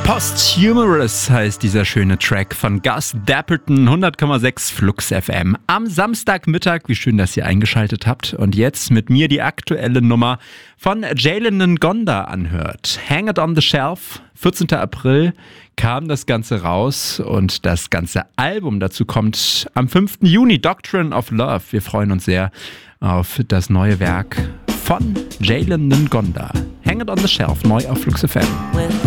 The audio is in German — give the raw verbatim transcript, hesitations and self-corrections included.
Posthumorous heißt dieser schöne Track von Gus Dapperton, hundert Komma sechs Flux F M. Am Samstagmittag, wie schön, dass ihr eingeschaltet habt und jetzt mit mir die aktuelle Nummer von Jalen Ngonda anhört. Hang It on the Shelf, vierzehnten April kam das Ganze raus und das ganze Album dazu kommt am fünften Juni, Doctrine of Love. Wir freuen uns sehr auf das neue Werk von Jalen Ngonda. Hang It on the Shelf, neu auf Flux F M.